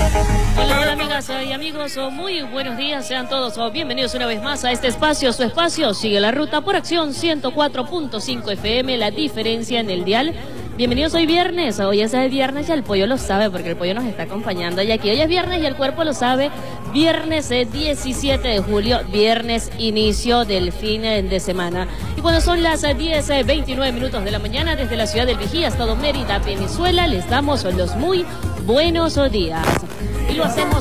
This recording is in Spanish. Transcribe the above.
Hola amigas y amigos, muy buenos días, sean todos bienvenidos una vez más a este espacio, su espacio, sigue la ruta por Acción 104.5 FM, la diferencia en el dial. Bienvenidos hoy viernes, hoy es el viernes y el pollo lo sabe porque el pollo nos está acompañando y aquí hoy es viernes y el cuerpo lo sabe, viernes 17 de julio, viernes inicio del fin de semana. Y cuando son las 10:29 minutos de la mañana desde la ciudad del Vigía, Estado Mérida, Venezuela, les damos los muy buenos días. Y lo hacemos